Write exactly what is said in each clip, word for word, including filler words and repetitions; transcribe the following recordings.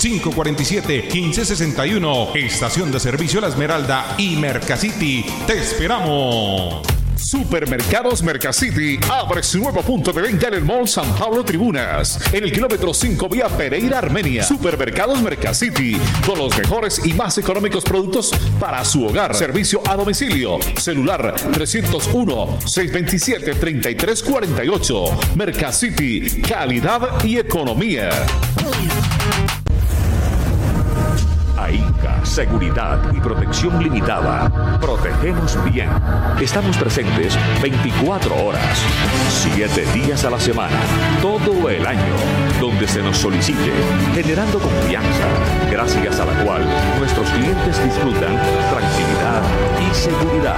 cinco cuatro siete, uno cinco seis uno. Estación de Servicio La Esmeralda y Mercacity. ¡Te esperamos! Supermercados Mercacity abre su nuevo punto de venta en el Mall San Pablo Tribunas, en el kilómetro cinco vía Pereira, Armenia. Supermercados Mercacity, con los mejores y más económicos productos para su hogar. Servicio a domicilio. Celular tres cero uno, seis dos siete, tres tres cuatro ocho. Mercacity, calidad y economía. AINCA, Seguridad y Protección Limitada. Protegemos bien. Estamos presentes veinticuatro horas, siete días a la semana, todo el año, donde se nos solicite, generando confianza, gracias a la cual nuestros clientes disfrutan tranquilidad y seguridad.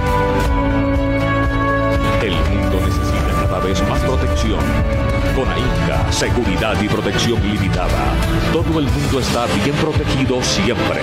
El mundo necesita cada vez más protección. Con AINCA, Seguridad y Protección Limitada, todo el mundo está bien protegido siempre.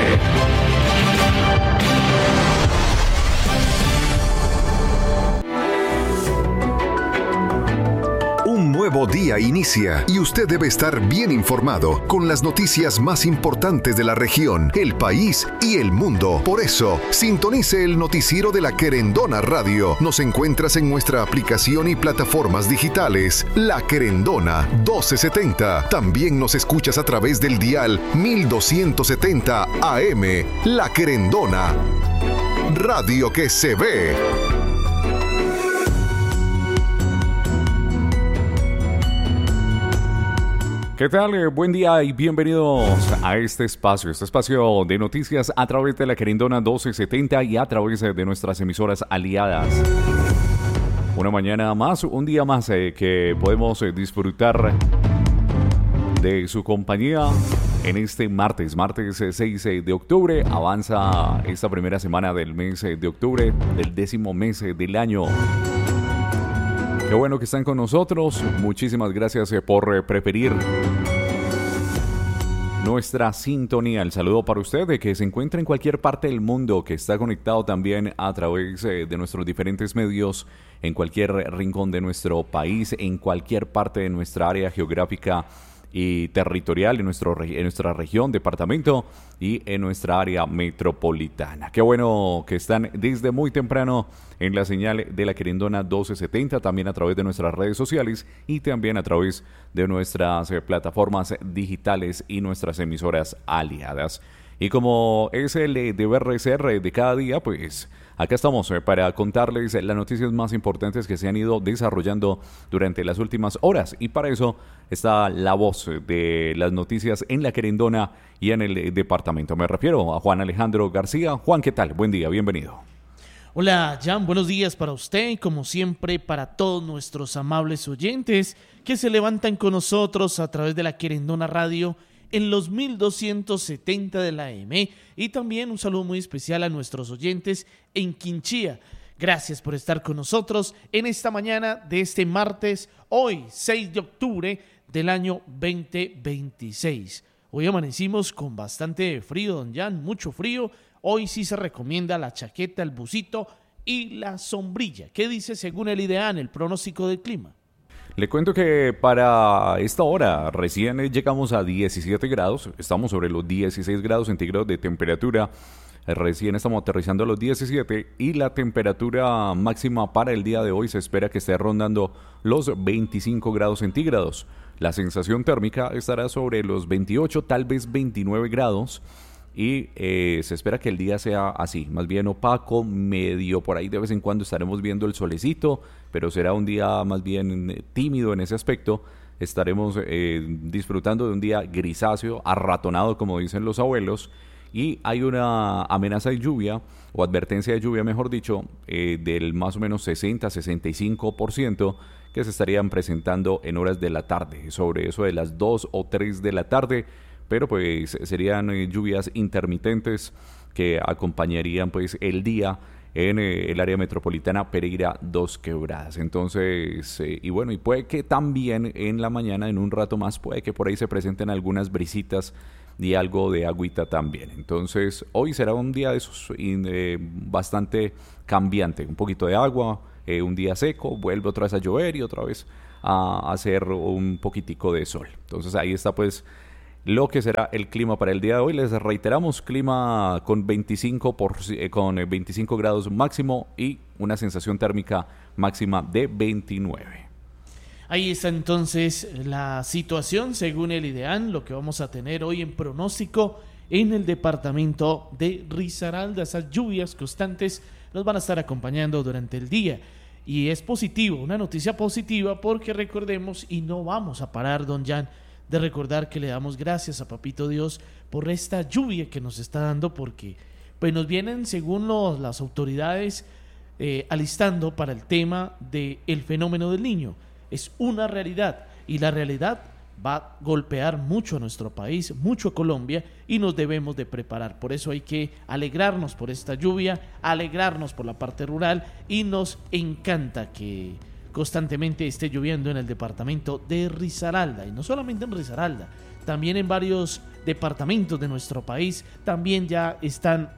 Un nuevo día inicia y usted debe estar bien informado con las noticias más importantes de la región, el país y el mundo. Por eso, sintonice el noticiero de La Querendona Radio. Nos encuentras en nuestra aplicación y plataformas digitales La Querendona doce setenta. También nos escuchas a través del dial mil doscientos setenta A M. La Querendona, radio que se ve. ¿Qué tal? Buen día y bienvenidos a este espacio, este espacio de noticias a través de La Querendona doce setenta y a través de nuestras emisoras aliadas. Una mañana más, un día más eh, que podemos eh, disfrutar de su compañía en este martes, martes seis de octubre. Avanza esta primera semana del mes de octubre, del décimo mes del año. Qué bueno que están con nosotros. Muchísimas gracias por preferir nuestra sintonía. El saludo para usted de que se encuentra en cualquier parte del mundo, que está conectado también a través de nuestros diferentes medios, en cualquier rincón de nuestro país, en cualquier parte de nuestra área geográfica y territorial, en, nuestro, en nuestra región, departamento y en nuestra área metropolitana. Qué bueno que están desde muy temprano en la señal de La Querendona doce setenta, también a través de nuestras redes sociales y también a través de nuestras eh, plataformas digitales y nuestras emisoras aliadas. Y como es el deber ser de cada día, pues acá estamos para contarles las noticias más importantes que se han ido desarrollando durante las últimas horas. Y para eso está la voz de las noticias en La Querendona y en el departamento. Me refiero a Juan Alejandro García. Juan, ¿qué tal? Buen día, bienvenido. Hola, Jan, buenos días para usted y como siempre para todos nuestros amables oyentes que se levantan con nosotros a través de La Querendona Radio en los mil doscientos setenta de la A M, y también un saludo muy especial a nuestros oyentes en Quinchía. Gracias por estar con nosotros en esta mañana de este martes, hoy seis de octubre del año veinte veintiséis. Hoy amanecimos con bastante frío, don Jan, mucho frío. Hoy sí se recomienda la chaqueta, el busito y la sombrilla. ¿Qué dice según el IDEAN, el pronóstico del clima? Le cuento que para esta hora recién llegamos a diecisiete grados, estamos sobre los dieciséis grados centígrados de temperatura, recién estamos aterrizando a los diecisiete y la temperatura máxima para el día de hoy se espera que esté rondando los veinticinco grados centígrados. La sensación térmica estará sobre los veintiocho, tal vez veintinueve grados. Y eh, se espera que el día sea así, más bien opaco, medio por ahí de vez en cuando estaremos viendo el solecito, pero será un día más bien tímido en ese aspecto. Estaremos eh, disfrutando de un día grisáceo, arratonado como dicen los abuelos, y hay una amenaza de lluvia, o advertencia de lluvia mejor dicho, eh, del más o menos sesenta a sesenta y cinco por ciento que se estarían presentando en horas de la tarde, sobre eso de las dos o tres de la tarde. Pero pues serían eh, lluvias intermitentes que acompañarían pues el día en eh, el área metropolitana Pereira Dos Quebradas. Entonces, eh, y bueno, y puede que también en la mañana, en un rato más, puede que por ahí se presenten algunas brisitas y algo de agüita también. Entonces, hoy será un día de esos eh, bastante cambiante, un poquito de agua, eh, un día seco, vuelve otra vez a llover y otra vez a hacer un poquitico de sol. Entonces, ahí está pues lo que será el clima para el día de hoy. Les reiteramos, clima con veinticinco, por, eh, con veinticinco grados máximo y una sensación térmica máxima de veintinueve. Ahí está entonces la situación según el IDEAN, lo que vamos a tener hoy en pronóstico en el departamento de Risaralda. Esas lluvias constantes nos van a estar acompañando durante el día. Y es positivo, una noticia positiva, porque recordemos, y no vamos a parar, don Jan, de recordar que le damos gracias a Papito Dios por esta lluvia que nos está dando, porque pues nos vienen, según los, las autoridades, eh, alistando para el tema del fenómeno del Niño. Es una realidad, y la realidad va a golpear mucho a nuestro país, mucho a Colombia, y nos debemos de preparar. Por eso hay que alegrarnos por esta lluvia, alegrarnos por la parte rural, y nos encanta que constantemente esté lloviendo en el departamento de Risaralda, y no solamente en Risaralda, también en varios departamentos de nuestro país también ya están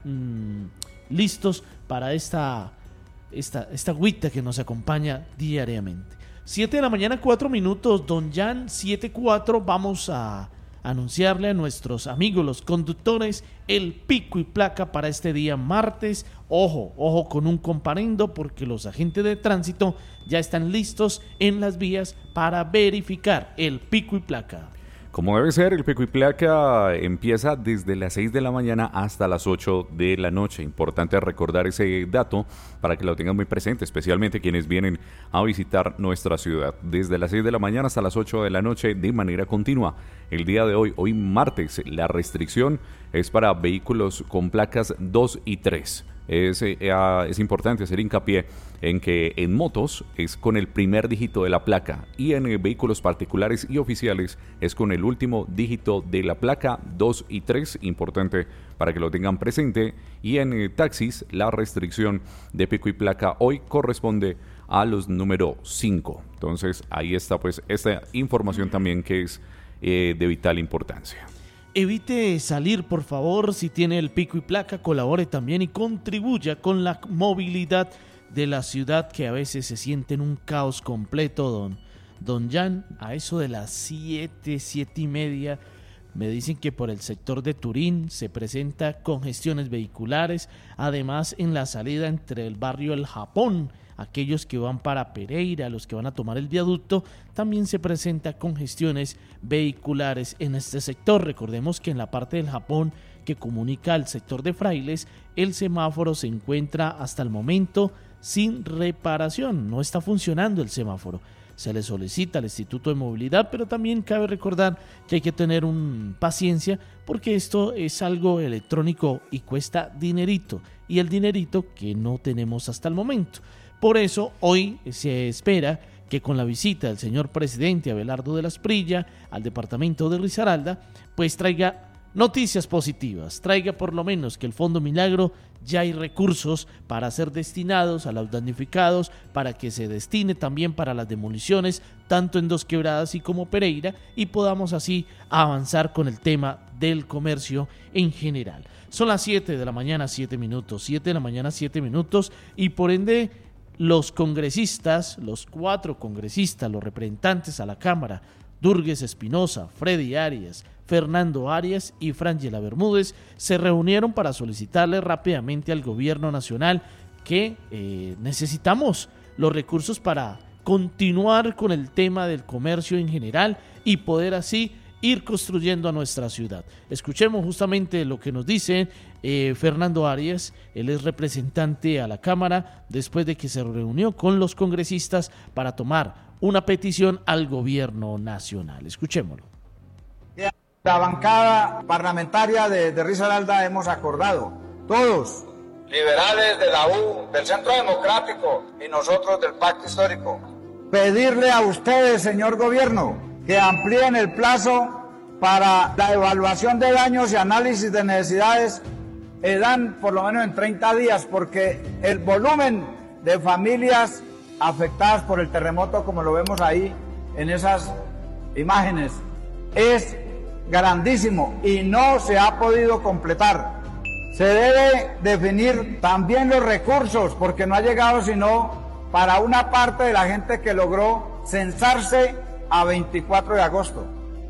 mmm, listos para esta, esta, esta agüita que nos acompaña diariamente. siete de la mañana, cuatro minutos, don Jan, siete cuatro, vamos a anunciarle a nuestros amigos los conductores el pico y placa para este día martes. Ojo, ojo con un comparendo, porque los agentes de tránsito ya están listos en las vías para verificar el pico y placa. Como debe ser, el pico y placa empieza desde las seis de la mañana hasta las ocho de la noche. Importante recordar ese dato para que lo tengan muy presente, especialmente quienes vienen a visitar nuestra ciudad. Desde las seis de la mañana hasta las ocho de la noche de manera continua. El día de hoy, hoy martes, la restricción es para vehículos con placas dos y tres. Es, eh, es importante hacer hincapié en que en motos es con el primer dígito de la placa, y en eh, vehículos particulares y oficiales es con el último dígito de la placa dos y tres, importante para que lo tengan presente. Y en eh, taxis la restricción de pico y placa hoy corresponde a los número cinco. Entonces ahí está pues esta información también que es eh, de vital importancia. Evite salir, por favor. Si tiene el pico y placa, colabore también y contribuya con la movilidad de la ciudad, que a veces se siente en un caos completo, don, don Jan. A eso de las siete, siete y media, me dicen que por el sector de Turín se presenta congestiones vehiculares. Además, en la salida entre el barrio El Japón, aquellos que van para Pereira, los que van a tomar el viaducto, también se presenta congestiones vehiculares en este sector. Recordemos que en la parte del Japón que comunica al sector de Frailes, el semáforo se encuentra hasta el momento sin reparación, no está funcionando el semáforo. Se le solicita al Instituto de Movilidad, pero también cabe recordar que hay que tener un paciencia, porque esto es algo electrónico y cuesta dinerito, y el dinerito que no tenemos hasta el momento. Por eso hoy se espera que con la visita del señor presidente Abelardo de la Esprilla al departamento de Risaralda, pues traiga noticias positivas, traiga por lo menos que el Fondo Milagro ya hay recursos para ser destinados a los damnificados, para que se destine también para las demoliciones, tanto en Dos Quebradas y como Pereira, y podamos así avanzar con el tema del comercio en general. Son las siete de la mañana, siete minutos, siete de la mañana, siete minutos, y por ende los congresistas, los cuatro congresistas, los representantes a la Cámara, Durgues Espinosa, Freddy Arias, Fernando Arias y Frangela Bermúdez, se reunieron para solicitarle rápidamente al gobierno nacional que eh, necesitamos los recursos para continuar con el tema del comercio en general y poder así ir construyendo a nuestra ciudad. Escuchemos justamente lo que nos dice eh, Fernando Arias. Él es representante a la Cámara después de que se reunió con los congresistas para tomar una petición al gobierno nacional. Escuchémoslo. La bancada parlamentaria de, de Risaralda hemos acordado, todos, liberales de la U, del Centro Democrático y nosotros del Pacto Histórico, pedirle a ustedes, señor gobierno, que amplíen el plazo para la evaluación de daños y análisis de necesidades, eh, dan por lo menos en treinta días, porque el volumen de familias afectadas por el terremoto, como lo vemos ahí en esas imágenes, es grandísimo y no se ha podido completar. Se debe definir también los recursos, porque no ha llegado sino para una parte de la gente que logró censarse a veinticuatro de agosto.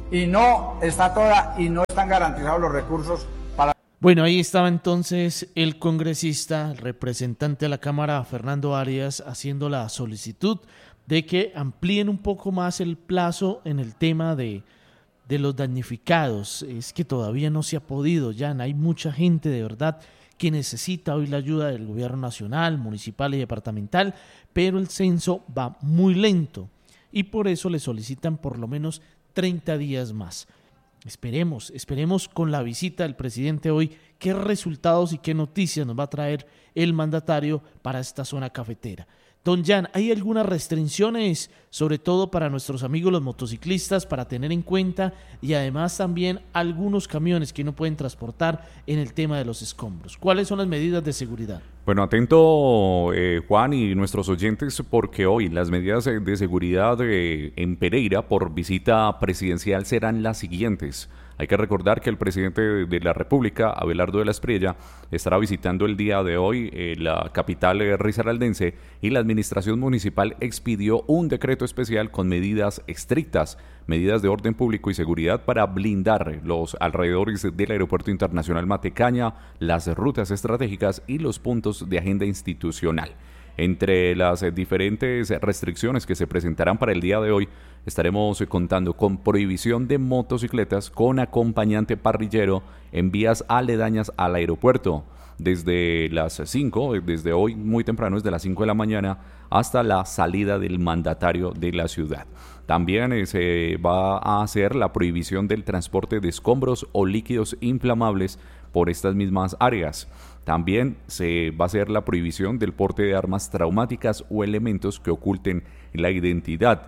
y no está toda y no están garantizados los recursos para... Bueno, ahí estaba entonces el congresista, el representante de la Cámara, Fernando Arias, haciendo la solicitud de que amplíen un poco más el plazo en el tema de, de los damnificados. Es que todavía no se ha podido, Jan, hay mucha gente de verdad que necesita hoy la ayuda del gobierno nacional, municipal y departamental, pero el censo va muy lento y por eso le solicitan por lo menos treinta días más. Esperemos, esperemos con la visita del presidente hoy qué resultados y qué noticias nos va a traer el mandatario para esta zona cafetera. Don Jan, ¿hay algunas restricciones, sobre todo para nuestros amigos los motociclistas, para tener en cuenta y además también algunos camiones que no pueden transportar en el tema de los escombros? ¿Cuáles son las medidas de seguridad? Bueno, atento eh, Juan y nuestros oyentes, porque hoy las medidas de seguridad eh, en Pereira por visita presidencial serán las siguientes. Hay que recordar que el presidente de la República, Abelardo de la Espriella, estará visitando el día de hoy eh, la capital eh, risaraldense y la administración municipal expidió un decreto especial con medidas estrictas, medidas de orden público y seguridad para blindar los alrededores del Aeropuerto Internacional Matecaña, las rutas estratégicas y los puntos de agenda institucional. Entre las diferentes restricciones que se presentarán para el día de hoy, estaremos contando con prohibición de motocicletas con acompañante parrillero en vías aledañas al aeropuerto, desde las cinco, desde hoy muy temprano, desde las cinco de la mañana hasta la salida del mandatario de la ciudad. También eh, se va a hacer la prohibición del transporte de escombros o líquidos inflamables por estas mismas áreas. También se va a hacer la prohibición del porte de armas traumáticas o elementos que oculten la identidad.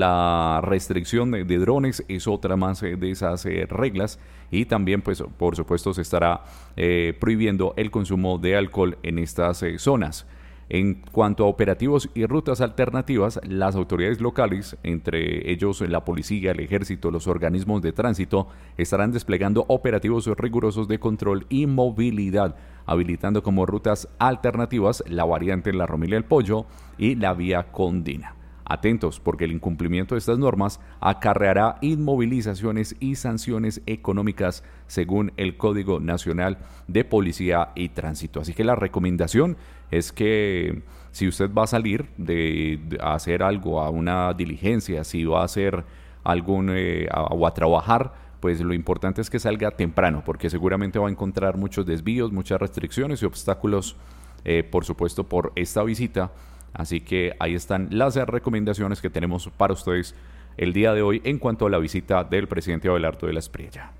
La restricción de, de drones es otra más eh, de esas eh, reglas y también, pues, por supuesto, se estará eh, prohibiendo el consumo de alcohol en estas eh, zonas. En cuanto a operativos y rutas alternativas, las autoridades locales, entre ellos la policía, el ejército, los organismos de tránsito, estarán desplegando operativos rigurosos de control y movilidad, habilitando como rutas alternativas la variante La Romilia del Pollo y la vía Condina. Atentos, porque el incumplimiento de estas normas acarreará inmovilizaciones y sanciones económicas según el Código Nacional de Policía y Tránsito. Así que la recomendación es que si usted va a salir de, de hacer algo, a una diligencia, si va a hacer algún eh, a, o a trabajar, pues lo importante es que salga temprano, porque seguramente va a encontrar muchos desvíos, muchas restricciones y obstáculos, eh, por supuesto, por esta visita. Así que ahí están las recomendaciones que tenemos para ustedes el día de hoy en cuanto a la visita del presidente Abelardo de la Espriella.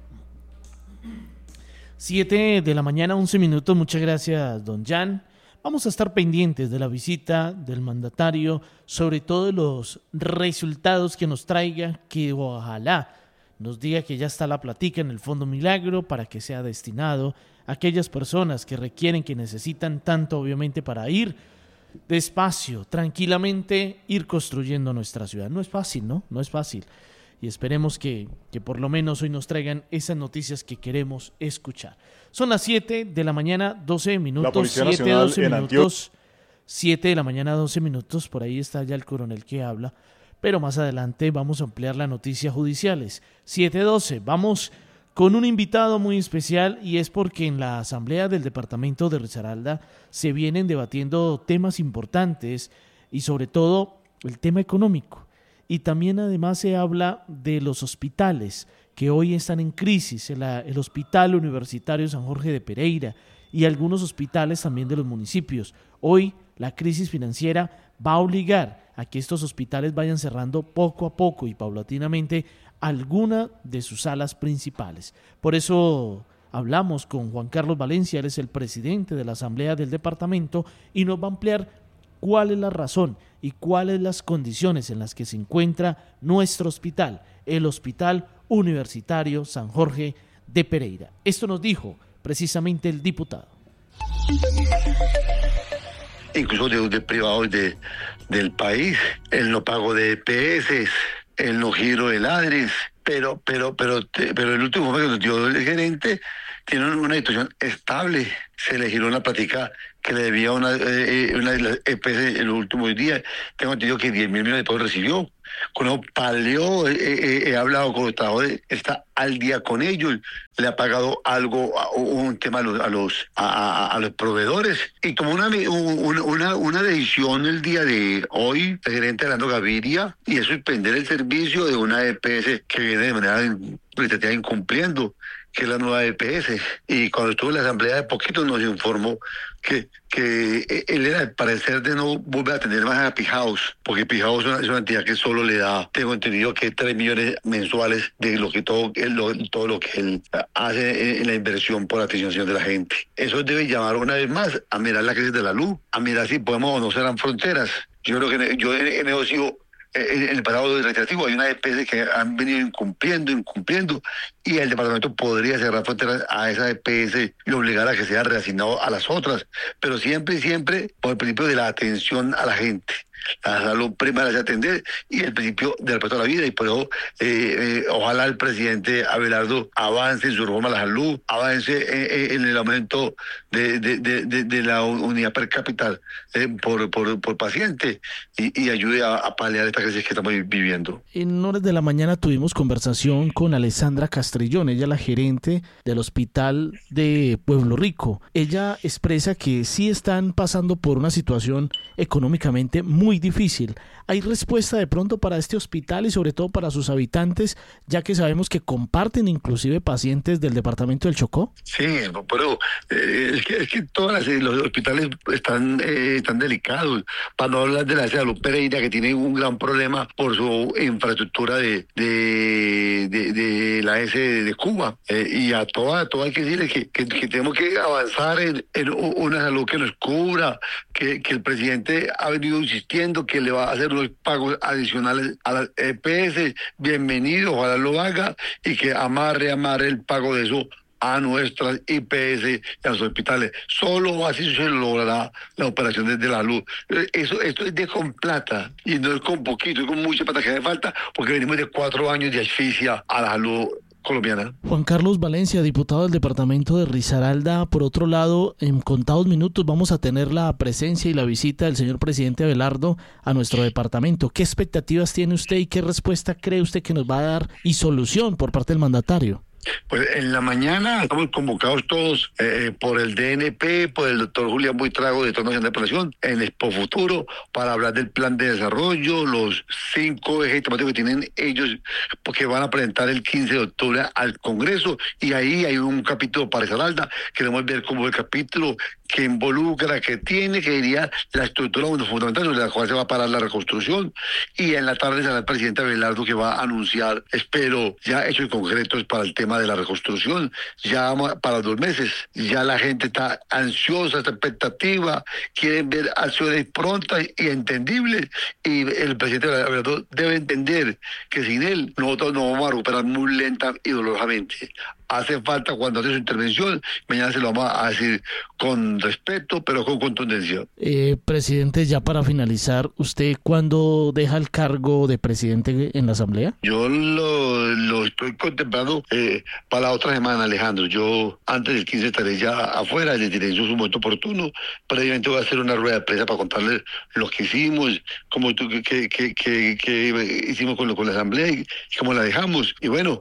siete de la mañana, once minutos. Muchas gracias, don Jan. Vamos a estar pendientes de la visita del mandatario, sobre todo de los resultados que nos traiga, que ojalá nos diga que ya está la platica en el Fondo Milagro para que sea destinado a aquellas personas que requieren, que necesitan tanto, obviamente, para ir despacio, tranquilamente, ir construyendo nuestra ciudad. No es fácil, ¿no? No es fácil. Y esperemos que, que por lo menos hoy nos traigan esas noticias que queremos escuchar. Son las siete de la mañana, doce minutos, siete, doce minutos, siete de la mañana, doce minutos, por ahí está ya el coronel que habla, pero más adelante vamos a ampliar las noticias judiciales. siete doce, vamos con un invitado muy especial, y es porque en la asamblea del departamento de Risaralda se vienen debatiendo temas importantes y sobre todo el tema económico. Y también además se habla de los hospitales que hoy están en crisis, el, el Hospital Universitario San Jorge de Pereira y algunos hospitales también de los municipios. Hoy la crisis financiera va a obligar a que estos hospitales vayan cerrando poco a poco y paulatinamente alguna de sus salas principales. Por eso hablamos con Juan Carlos Valencia, él es el presidente de la Asamblea del Departamento y nos va a ampliar cuál es la razón y cuáles las condiciones en las que se encuentra nuestro hospital, el Hospital Universitario San Jorge de Pereira. Esto nos dijo precisamente el diputado. Incluso de, de privados de, del país, el no pago de E P S, el no giro del ADRES, pero, pero, pero, pero el último que nos dio el gerente tiene una situación estable. Se le giró una plática que le debía una, eh, una de las E P S en los últimos días. Tengo entendido que diez mil millones de pesos recibió. Cuando paleó, he, he hablado con los trabajadores, está al día con ellos, le ha pagado algo, un tema a los, a los, a, a los proveedores. Y como una, una, una decisión el día de hoy, el gerente Orlando Gaviria, y es suspender el servicio de una E P S que viene de manera repetitiva incumpliendo, que es la nueva E P S. Y cuando estuvo en la asamblea de poquito nos informó que, que él era el parecer de no volver a tener más a Pijaos, porque Pijaos es una, es una entidad que solo le da, tengo entendido que tres millones mensuales de lo que todo, lo, todo lo que él hace en la inversión por atención de la gente. Eso debe llamar una vez más a mirar la crisis de la luz, a mirar si podemos o no serán fronteras. Yo creo que yo he negociado en el pasado legislativo, hay una E P S que han venido incumpliendo, incumpliendo, y el departamento podría cerrar fronteras a esa E P S y obligar a que sea reasignado a las otras, pero siempre, siempre por el principio de la atención a la gente. La salud primaria se atender y el principio del respeto a la vida, y por eso eh, eh, ojalá el presidente Abelardo avance en su reforma a la salud, avance eh, eh, en el aumento de, de, de, de, de la unidad per cápita eh, por, por, por paciente y, y ayude a, a paliar esta crisis que estamos viviendo. En horas de la mañana tuvimos conversación con Alessandra Castrillón, ella es la gerente del hospital de Pueblo Rico. Ella expresa que sí están pasando por una situación económicamente muy difícil. ¿Hay respuesta de pronto para este hospital y sobre todo para sus habitantes, ya que sabemos que comparten inclusive pacientes del departamento del Chocó? Sí, pero eh, es, que, es que todos los hospitales están, eh, están delicados. Para no hablar de la salud Pereira, que tiene un gran problema por su infraestructura de, de, de, de la S de Cuba. Eh, y a todas a todo hay que decirle que, que, que tenemos que avanzar en, en una salud que nos cubra, que, que el presidente ha venido insistiendo que le va a hacer unos pagos adicionales a las E P S. Bienvenido, ojalá lo haga, y que amarre, amarre el pago de eso a nuestras I P S y a los hospitales. Solo así se logrará la operación desde la luz. Eso, esto es de con plata, y no es con poquito, es con mucha plata que hace falta, porque venimos de cuatro años de asfixia a la salud colombiana. Juan Carlos Valencia, diputado del departamento de Risaralda. Por otro lado, en contados minutos vamos a tener la presencia y la visita del señor presidente Abelardo a nuestro departamento. ¿Qué expectativas tiene usted y qué respuesta cree usted que nos va a dar y solución por parte del mandatario? Pues en la mañana estamos convocados todos eh, por el D N P, por el doctor Julián Buitrago, director nacional de operación, en Expo Futuro, para hablar del plan de desarrollo, los cinco ejes temáticos que tienen ellos, porque van a presentar el quince de octubre al Congreso, y ahí hay un capítulo para Risaralda. Queremos ver cómo el capítulo que involucra, que tiene, que diría la estructura fundamental sobre la cual se va a parar la reconstrucción, y en la tarde será el presidente Abelardo que va a anunciar, espero, ya hechos concretos para el tema de la reconstrucción, ya para dos meses. Ya la gente está ansiosa, está expectativa, quieren ver acciones prontas y entendibles, y el presidente Abelardo debe entender que sin él nosotros nos vamos a recuperar muy lenta y dolorosamente. Hace falta, cuando hace su intervención, mañana se lo vamos a decir con respeto, pero con contundencia. Eh, presidente, ya para finalizar, ¿usted cuándo deja el cargo de presidente en la Asamblea? Yo lo, lo estoy contemplando eh, para la otra semana, Alejandro. Yo antes del quince estaré ya afuera, les diré en su momento oportuno. Previamente voy a hacer una rueda de prensa para contarles lo que hicimos, cómo que, que, que, que, que hicimos con, lo, con la Asamblea y cómo la dejamos. Y bueno,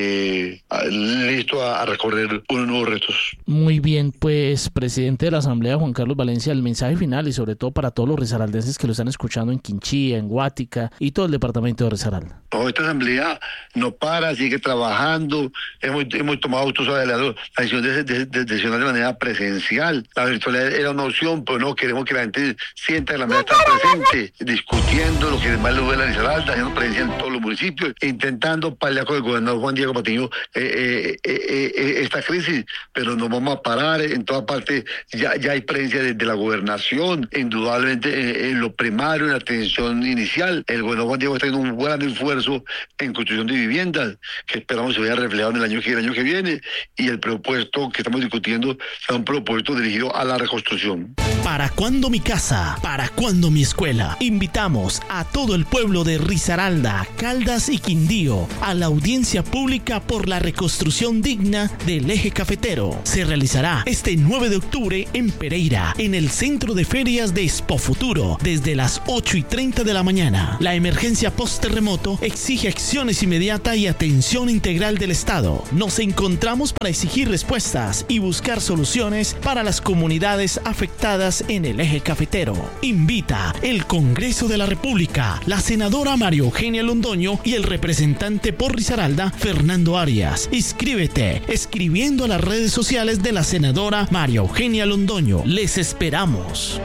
eh, listo a, a recorrer unos nuevos retos. Muy bien, pues presidente de la Asamblea, Juan Carlos Valencia, el mensaje final y sobre todo para todos los risaraldenses que lo están escuchando en Quinchía, en Guática y todo el departamento de Risaralda. No, esta Asamblea no para, sigue trabajando. Hemos, hemos tomado, tú sabes, la decisión de, de, de, de sesionar de manera presencial. La virtualidad era una opción, pero no, queremos que la gente sienta que la Asamblea está presente, discutiendo lo que más le duele a Risaralda, haciendo presencia en todos los municipios, intentando paliar con el gobernador Juan Diego Patiño eh, eh, eh, eh, esta crisis, pero no vamos a parar. En toda parte ya, ya hay presencia desde la gobernación, indudablemente eh, en lo primario, en la atención inicial. El gobernador Juan Diego está haciendo un gran esfuerzo en construcción de viviendas, que esperamos se vea reflejado en el año que, el año que viene, y el presupuesto que estamos discutiendo será un presupuesto dirigido a la reconstrucción. ¿Para cuándo mi casa? ¿Para cuándo mi escuela? Invitamos a todo el pueblo de Risaralda, Caldas y Quindío a la audiencia pública por la reconstrucción digna del eje cafetero. Se realizará este nueve de octubre ocurre en Pereira, en el centro de ferias de Expo Futuro, desde las ocho y treinta de la mañana. La emergencia post-terremoto exige acciones inmediatas y atención integral del Estado. Nos encontramos para exigir respuestas y buscar soluciones para las comunidades afectadas en el eje cafetero. Invita el Congreso de la República, la senadora María Eugenia Londoño y el representante por Risaralda, Fernando Arias. Inscríbete escribiendo a las redes sociales de la senadora María Eugenia Londoño. Les esperamos.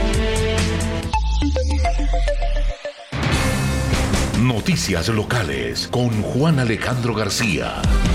Noticias locales con Juan Alejandro García.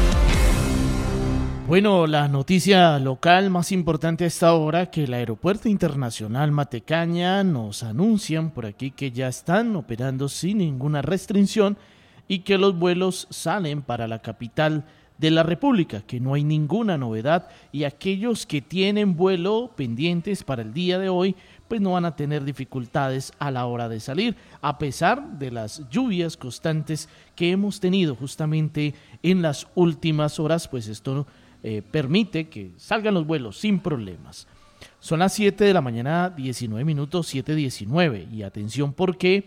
Bueno, la noticia local más importante a esta hora, que el Aeropuerto Internacional Matecaña nos anuncian por aquí que ya están operando sin ninguna restricción y que los vuelos salen para la capital de la República, que no hay ninguna novedad, y aquellos que tienen vuelo pendientes para el día de hoy pues no van a tener dificultades a la hora de salir, a pesar de las lluvias constantes que hemos tenido justamente en las últimas horas, pues esto eh, permite que salgan los vuelos sin problemas. Son las siete de la mañana, diecinueve minutos, siete diecinueve, y atención porque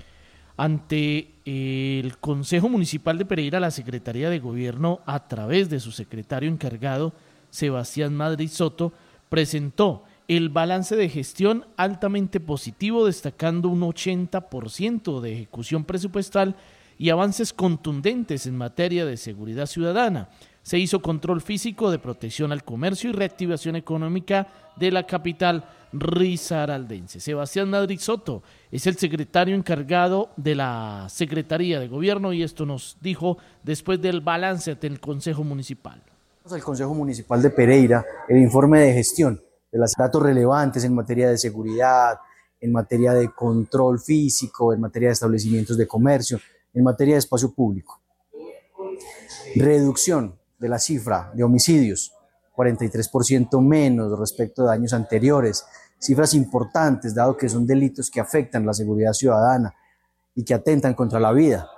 ante el Consejo Municipal de Pereira, la Secretaría de Gobierno, a través de su secretario encargado, Sebastián Madrid Soto, presentó el balance de gestión altamente positivo, destacando un ochenta por ciento de ejecución presupuestal y avances contundentes en materia de seguridad ciudadana. Se hizo control físico de protección al comercio y reactivación económica de la capital risaraldense. Sebastián Madrid Soto es el secretario encargado de la Secretaría de Gobierno y esto nos dijo después del balance del Consejo Municipal. El Consejo Municipal de Pereira, el informe de gestión de los datos relevantes en materia de seguridad, en materia de control físico, en materia de establecimientos de comercio, en materia de espacio público. Reducción de la cifra de homicidios, cuarenta y tres por ciento menos respecto de años anteriores, cifras importantes dado que son delitos que afectan la seguridad ciudadana y que atentan contra la vida.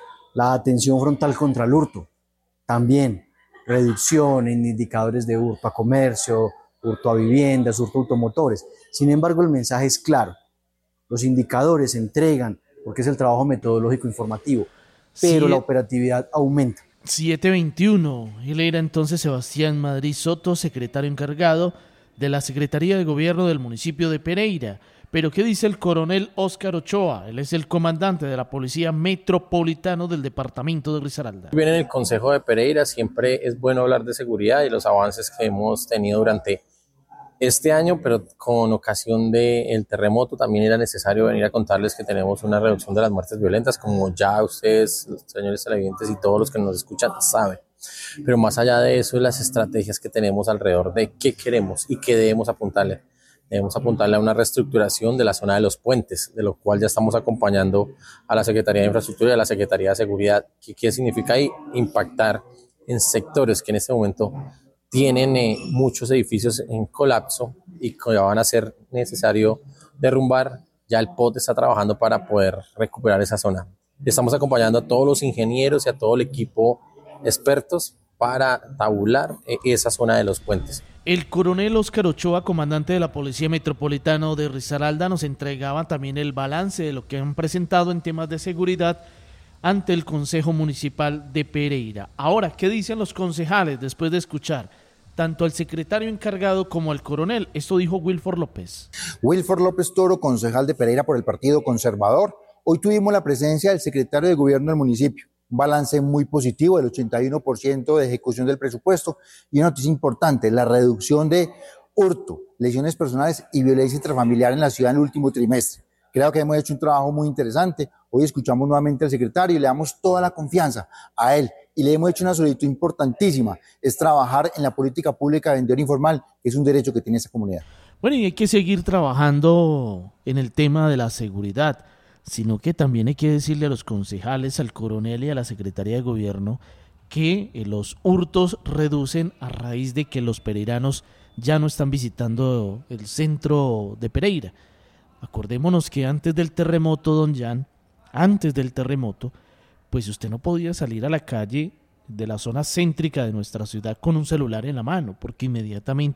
La atención frontal contra el hurto, también reducción en indicadores de hurto a comercio, hurto a viviendas, hurto a automotores. Sin embargo, el mensaje es claro, los indicadores se entregan porque es el trabajo metodológico informativo, pero sí, la operatividad aumenta. siete veintiuno, él era entonces Sebastián Madrid Soto, secretario encargado de la Secretaría de Gobierno del municipio de Pereira. Pero ¿qué dice el coronel Óscar Ochoa? Él es el comandante de la Policía Metropolitano del departamento de Risaralda. Bien, en el Consejo de Pereira siempre es bueno hablar de seguridad y los avances que hemos tenido durante este año, pero con ocasión del terremoto también era necesario venir a contarles que tenemos una reducción de las muertes violentas, como ya ustedes, los señores televidentes y todos los que nos escuchan saben. Pero más allá de eso, las estrategias que tenemos alrededor de qué queremos y qué debemos apuntarle. Debemos apuntarle a una reestructuración de la zona de los puentes, de lo cual ya estamos acompañando a la Secretaría de Infraestructura y a la Secretaría de Seguridad. ¿Qué, qué significa ahí? Impactar en sectores que en este momento tienen eh, muchos edificios en colapso y que van a ser necesario derrumbar. Ya el P O T está trabajando para poder recuperar esa zona. Estamos acompañando a todos los ingenieros y a todo el equipo expertos para tabular eh, esa zona de los puentes. El coronel Óscar Ochoa, comandante de la Policía Metropolitana de Risaralda, nos entregaba también el balance de lo que han presentado en temas de seguridad ante el Consejo Municipal de Pereira. Ahora, ¿qué dicen los concejales después de escuchar tanto al secretario encargado como al coronel? Esto dijo Wilford López. Wilford López Toro, concejal de Pereira por el Partido Conservador. Hoy tuvimos la presencia del secretario de Gobierno del municipio. Un balance muy positivo del ochenta y uno por ciento de ejecución del presupuesto y una noticia importante, la reducción de hurto, lesiones personales y violencia intrafamiliar en la ciudad en el último trimestre. Creo que hemos hecho un trabajo muy interesante. Hoy escuchamos nuevamente al secretario y le damos toda la confianza a él y le hemos hecho una solicitud importantísima, es trabajar en la política pública de vendedor informal, que es un derecho que tiene esta comunidad. Bueno, y hay que seguir trabajando en el tema de la seguridad, sino que también hay que decirle a los concejales, al coronel y a la Secretaría de Gobierno que los hurtos reducen a raíz de que los pereiranos ya no están visitando el centro de Pereira. Acordémonos que antes del terremoto, don Jan, antes del terremoto, pues usted no podía salir a la calle de la zona céntrica de nuestra ciudad con un celular en la mano, porque inmediatamente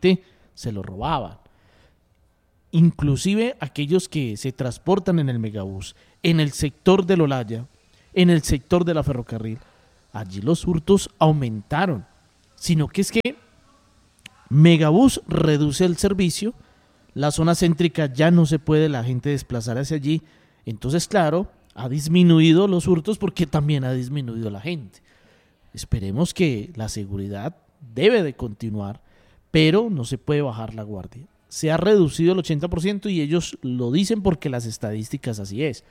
se lo robaban. Inclusive aquellos que se transportan en el megabús, en el sector del Olaya, en el sector de la ferrocarril, allí los hurtos aumentaron. Sino que es que Megabús reduce el servicio, la zona céntrica ya no se puede la gente desplazar hacia allí, entonces claro, ha disminuido los hurtos porque también ha disminuido la gente. Esperemos que la seguridad debe de continuar, pero no se puede bajar la guardia. Se ha reducido el ochenta por ciento y ellos lo dicen porque las estadísticas así es,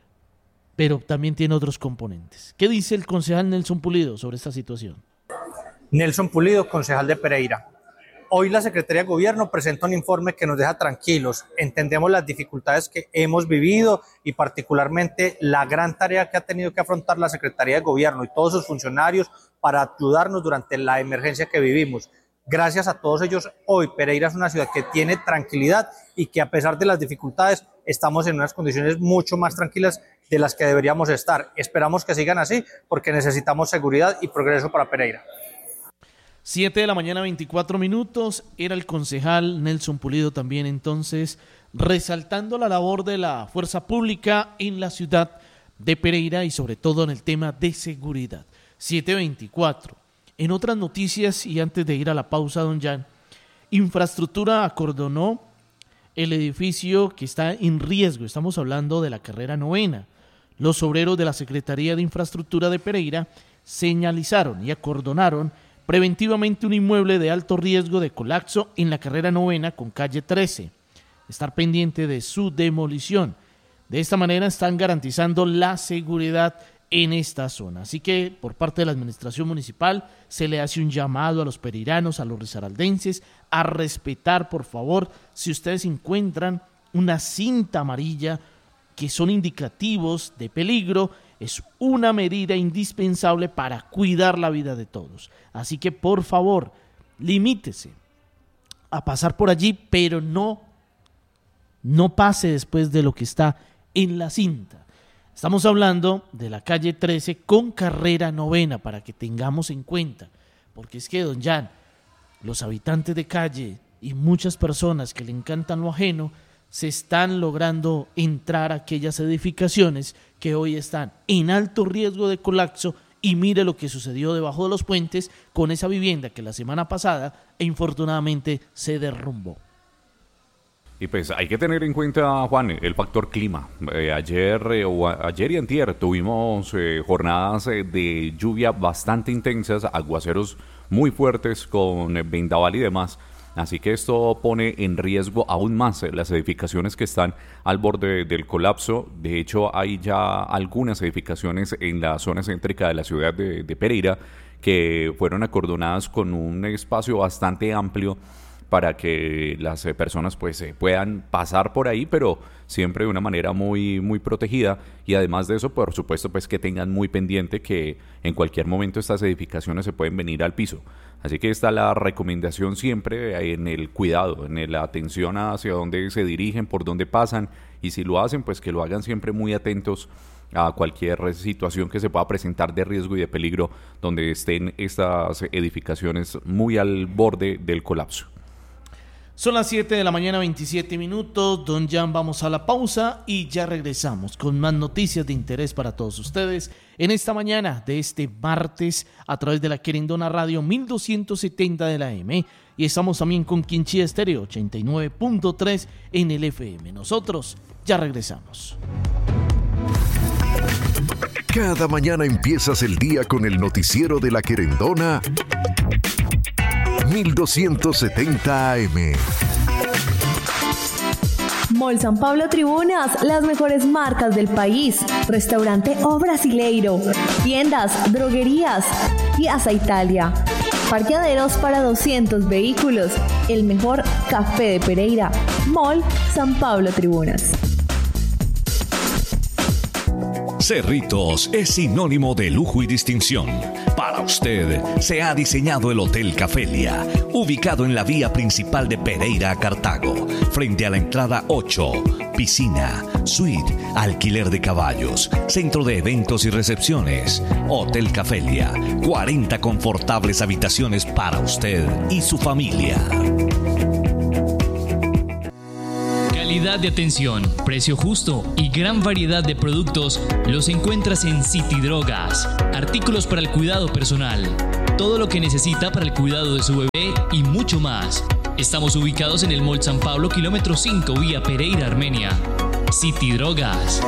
pero también tiene otros componentes. ¿Qué dice el concejal Nelson Pulido sobre esta situación? Nelson Pulido, concejal de Pereira. Hoy la Secretaría de Gobierno presenta un informe que nos deja tranquilos. Entendemos las dificultades que hemos vivido y particularmente la gran tarea que ha tenido que afrontar la Secretaría de Gobierno y todos sus funcionarios para ayudarnos durante la emergencia que vivimos. Gracias a todos ellos, hoy Pereira es una ciudad que tiene tranquilidad y que a pesar de las dificultades estamos en unas condiciones mucho más tranquilas de las que deberíamos estar. Esperamos que sigan así porque necesitamos seguridad y progreso para Pereira. siete de la mañana, veinticuatro minutos, era el concejal Nelson Pulido también entonces resaltando la labor de la fuerza pública en la ciudad de Pereira y sobre todo en el tema de seguridad. siete veinticuatro. En otras noticias y antes de ir a la pausa, don Jan, Infraestructura acordonó el edificio que está en riesgo. Estamos hablando de la carrera novena. Los obreros de la Secretaría de Infraestructura de Pereira señalizaron y acordonaron preventivamente un inmueble de alto riesgo de colapso en la carrera novena con calle trece. Estar pendiente de su demolición. De esta manera están garantizando la seguridad en esta zona. Así que por parte de la administración municipal se le hace un llamado a los pereiranos, a los risaraldenses, a respetar, por favor, si ustedes encuentran una cinta amarilla que son indicativos de peligro, es una medida indispensable para cuidar la vida de todos. Así que por favor, limítese a pasar por allí, pero no, no pase después de lo que está en la cinta. Estamos hablando de la calle trece con carrera novena para que tengamos en cuenta, porque es que, don Jan, los habitantes de calle y muchas personas que le encantan lo ajeno se están logrando entrar a aquellas edificaciones que hoy están en alto riesgo de colapso y mire lo que sucedió debajo de los puentes con esa vivienda que la semana pasada infortunadamente se derrumbó. Y pues hay que tener en cuenta, Juan, el factor clima. Eh, ayer, eh, o a, ayer y antier tuvimos eh, jornadas eh, de lluvia bastante intensas, aguaceros muy fuertes con eh, vendaval y demás. Así que esto pone en riesgo aún más eh, las edificaciones que están al borde del colapso. De hecho, hay ya algunas edificaciones en la zona céntrica de la ciudad de, de Pereira que fueron acordonadas con un espacio bastante amplio para que las personas pues eh, puedan pasar por ahí, pero siempre de una manera muy, muy protegida. Y además de eso, por supuesto, pues que tengan muy pendiente que en cualquier momento estas edificaciones se pueden venir al piso. Así que está la recomendación siempre en el cuidado, en la atención hacia dónde se dirigen, por dónde pasan, y si lo hacen, pues que lo hagan siempre muy atentos a cualquier situación que se pueda presentar de riesgo y de peligro donde estén estas edificaciones muy al borde del colapso. Son las siete de la mañana, veintisiete minutos. Don Jan, vamos a la pausa y ya regresamos con más noticias de interés para todos ustedes en esta mañana de este martes a través de la Querendona Radio mil doscientos setenta de la A M, y estamos también con Quinchía Estéreo ochenta y nueve punto tres en el F M. Nosotros ya regresamos. Cada mañana empiezas el día con el noticiero de la Querendona mil doscientos setenta A M. Mall San Pablo Tribunas, las mejores marcas del país. Restaurante O Brasileiro, tiendas, droguerías y Asa Italia. Parqueaderos para doscientos vehículos. El mejor café de Pereira. Mall San Pablo Tribunas. Cerritos es sinónimo de lujo y distinción. Para usted se ha diseñado el Hotel Cafelia, ubicado en la vía principal de Pereira a Cartago, frente a la entrada ocho, piscina, suite, alquiler de caballos, centro de eventos y recepciones. Hotel Cafelia, cuarenta confortables habitaciones para usted y su familia. Calidad de atención, precio justo y gran variedad de productos los encuentras en City Drogas. Artículos para el cuidado personal, todo lo que necesita para el cuidado de su bebé y mucho más. Estamos ubicados en el Mall San Pablo, kilómetro cinco, vía Pereira, Armenia. City Drogas.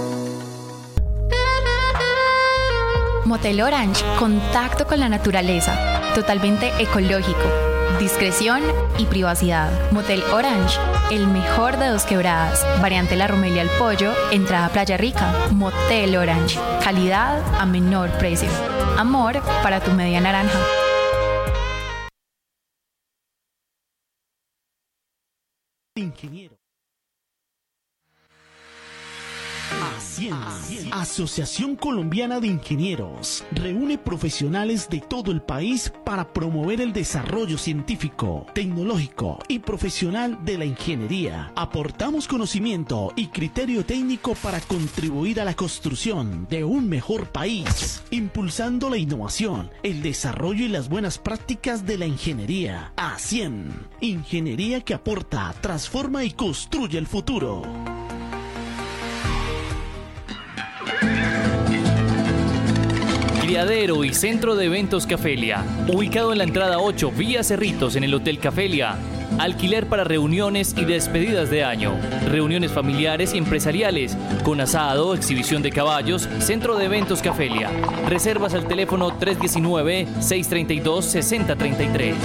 Motel Orange, contacto con la naturaleza, totalmente ecológico, discreción y privacidad. Motel Orange, el mejor de Dos Quebradas, variante La Romelia al Pollo, entrada Playa Rica. Motel Orange, calidad a menor precio. Amor para tu media naranja. Ingeniero. Asociación Colombiana de Ingenieros reúne profesionales de todo el país para promover el desarrollo científico, tecnológico y profesional de la ingeniería. Aportamos conocimiento y criterio técnico para contribuir a la construcción de un mejor país, impulsando la innovación, el desarrollo y las buenas prácticas de la ingeniería. ASIEN, ingeniería que aporta, transforma y construye el futuro. Criadero y Centro de Eventos Cafelia, ubicado en la entrada ocho, vía Cerritos, en el Hotel Cafelia. Alquiler para reuniones y despedidas de año, reuniones familiares y empresariales, con asado, exhibición de caballos. Centro de Eventos Cafelia. Reservas al teléfono tres uno nueve, seis tres dos, seis cero tres tres.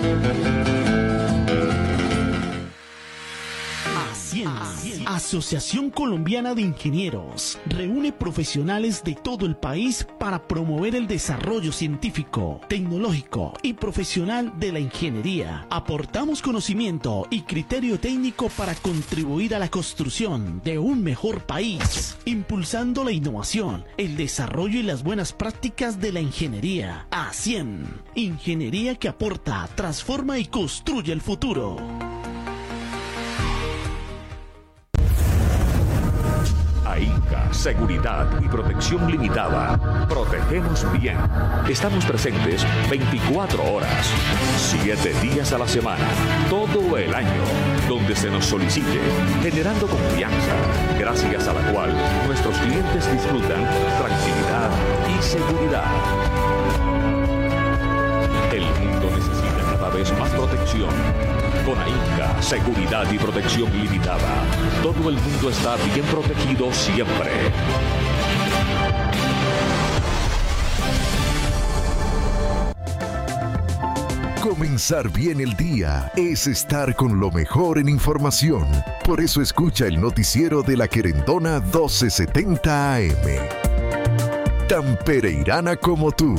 Asociación Colombiana de Ingenieros reúne profesionales de todo el país para promover el desarrollo científico, tecnológico y profesional de la ingeniería. Aportamos conocimiento y criterio técnico para contribuir a la construcción de un mejor país, impulsando la innovación, el desarrollo y las buenas prácticas de la ingeniería. ASIEN, ingeniería que aporta, transforma y construye el futuro. AINCA, Seguridad y Protección Limitada. Protegemos bien. Estamos presentes veinticuatro horas, siete días a la semana, todo el año, donde se nos solicite, generando confianza, gracias a la cual nuestros clientes disfrutan tranquilidad y seguridad. El mundo necesita cada vez más protección. Con AINCA, Seguridad y Protección Limitada, todo el mundo está bien protegido siempre. Comenzar bien el día es estar con lo mejor en información. Por eso escucha el noticiero de La Querendona doce setenta A M. Tan pereirana como tú.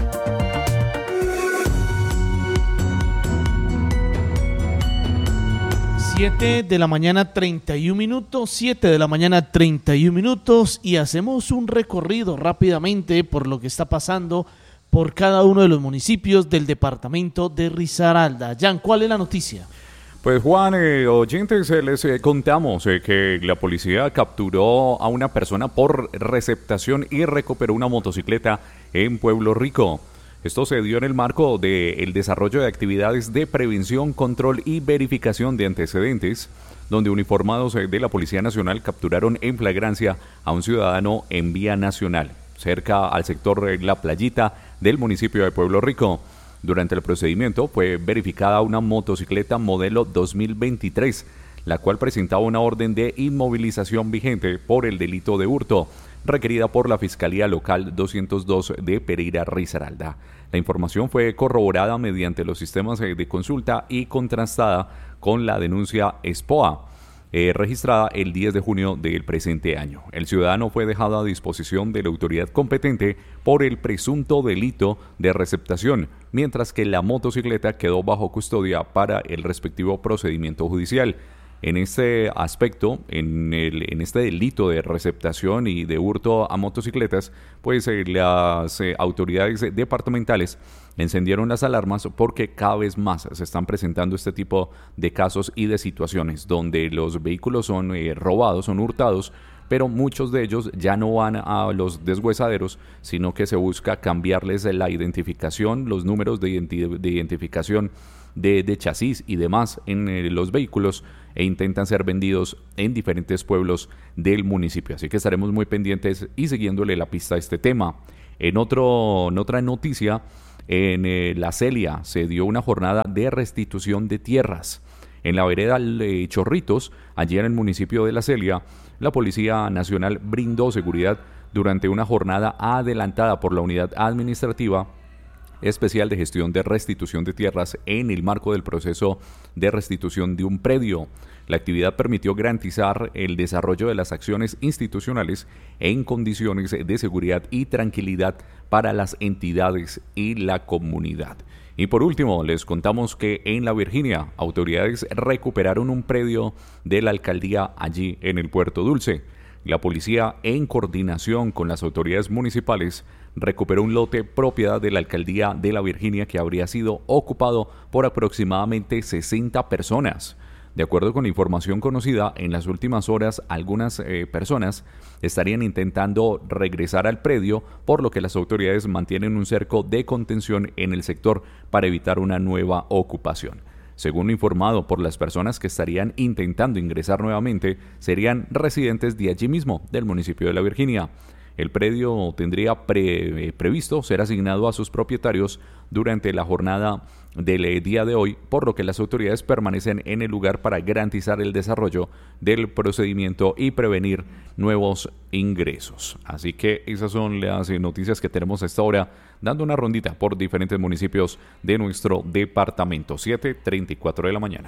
siete de la mañana treinta y un minutos, siete de la mañana treinta y un minutos y hacemos un recorrido rápidamente por lo que está pasando por cada uno de los municipios del departamento de Risaralda. Jan, ¿cuál es la noticia? Pues Juan, eh, oyentes, eh, les eh, contamos eh, que la policía capturó a una persona por receptación y recuperó una motocicleta en Pueblo Rico. Esto se dio en el marco del desarrollo de actividades de prevención, control y verificación de antecedentes, donde uniformados de la Policía Nacional capturaron en flagrancia a un ciudadano en vía nacional, cerca al sector La Playita del municipio de Pueblo Rico. Durante el procedimiento fue verificada una motocicleta modelo dos mil veintitrés, la cual presentaba una orden de inmovilización vigente por el delito de hurto, requerida por la Fiscalía Local doscientos dos de Pereira, Risaralda. La información fue corroborada mediante los sistemas de consulta y contrastada con la denuncia SPOA, eh, registrada el diez de junio del presente año. El ciudadano fue dejado a disposición de la autoridad competente por el presunto delito de receptación, mientras que la motocicleta quedó bajo custodia para el respectivo procedimiento judicial. En este aspecto, en, el, en este delito de receptación y de hurto a motocicletas, pues eh, las eh, autoridades departamentales encendieron las alarmas porque cada vez más se están presentando este tipo de casos y de situaciones donde los vehículos son eh, robados, son hurtados, pero muchos de ellos ya no van a los deshuesaderos, sino que se busca cambiarles la identificación, los números de, identi- de identificación de, de chasis y demás en eh, los vehículos e intentan ser vendidos en diferentes pueblos del municipio. Así que estaremos muy pendientes y siguiéndole la pista a este tema. En, otro, en otra noticia, en eh, La Celia se dio una jornada de restitución de tierras. En la vereda de Chorritos, allí en el municipio de La Celia, la Policía Nacional brindó seguridad durante una jornada adelantada por la Unidad Administrativa Especial de Gestión de Restitución de Tierras en el marco del proceso de restitución de un predio. La actividad permitió garantizar el desarrollo de las acciones institucionales en condiciones de seguridad y tranquilidad para las entidades y la comunidad. Y por último, les contamos que en La Virginia, autoridades recuperaron un predio de la alcaldía allí en el Puerto Dulce. La policía, en coordinación con las autoridades municipales, recuperó un lote propiedad de la alcaldía de La Virginia que habría sido ocupado por aproximadamente sesenta personas. De acuerdo con la información conocida, en las últimas horas algunas eh, personas estarían intentando regresar al predio, por lo que las autoridades mantienen un cerco de contención en el sector para evitar una nueva ocupación. Según lo informado por las personas que estarían intentando ingresar nuevamente, serían residentes de allí mismo, del municipio de La Virginia. El predio tendría pre, eh, previsto ser asignado a sus propietarios durante la jornada del día de hoy, por lo que las autoridades permanecen en el lugar para garantizar el desarrollo del procedimiento y prevenir nuevos ingresos. Así que esas son las noticias que tenemos a esta hora, dando una rondita por diferentes municipios de nuestro departamento. siete treinta y cuatro de la mañana.